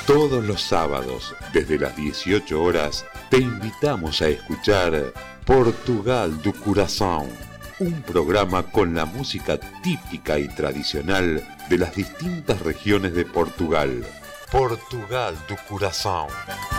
Todos los sábados, desde las 18 horas, te invitamos a escuchar Portugal do Coração, un programa con la música típica y tradicional de las distintas regiones de Portugal. Portugal do Coração.